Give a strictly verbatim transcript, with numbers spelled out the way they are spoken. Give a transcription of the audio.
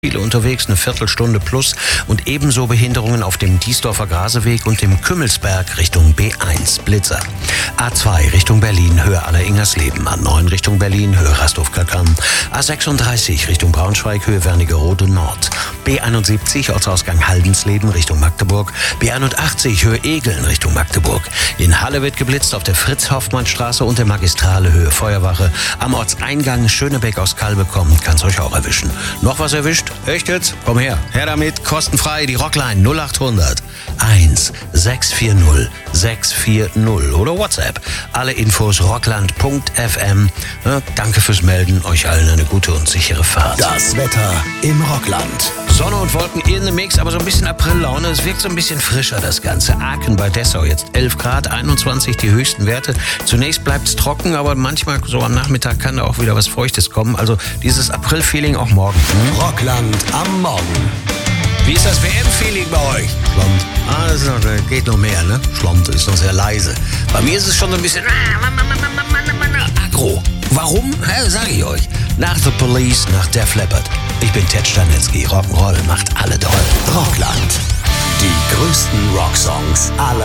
Viele unterwegs, eine Viertelstunde plus und ebenso Behinderungen auf dem Diesdorfer Graseweg und dem Kümmelsberg Richtung B eins Blitzer. A zwei Richtung Berlin, Höhe Aller-Ingersleben. A neun Richtung Berlin, Höhe Rasthof-Kalkan. A sechsunddreißig Richtung Braunschweig, Höhe Wernigerode Nord. B einundsiebzig Ortsausgang Haldensleben Richtung Magdeburg. B einundachtzig Höhe Egeln Richtung Magdeburg. In Halle wird geblitzt auf der Fritz-Hoffmann-Straße und der Magistrale Höhe Feuerwache. Am Ortseingang Schönebeck aus Kalbe kommt, kann's euch auch erwischen. Noch was erwischt? Echt jetzt? Komm her. Her damit. Kostenfrei. Die Rockline null achthundert eins sechs vier null sechs vier null oder WhatsApp. Alle Infos rockland punkt f m. Ja, danke fürs Melden. Euch allen eine gute und sichere Fahrt. Das Wetter im Rockland. Sonne und Wolken in the Mix, aber so ein bisschen Aprillaune. Es wirkt so ein bisschen frischer, das Ganze. Aachen bei Dessau jetzt elf Grad, einundzwanzig die höchsten Werte. Zunächst bleibt es trocken, aber manchmal so am Nachmittag kann da auch wieder was Feuchtes kommen. Also dieses April-Feeling auch morgen. Hm? Rockland am Morgen. Wie ist das W M-Feeling bei euch? Schlond. Ah, das ist noch, geht noch mehr, ne? Schlond ist noch sehr leise. Bei mir ist es schon so ein bisschen aggro. Warum? Ja, sag ich euch. Nach The Police, nach Def Leppard. Ich bin Ted Stanitzky. Rock'n'Roll macht alle toll. Rockland. Die größten Rocksongs aller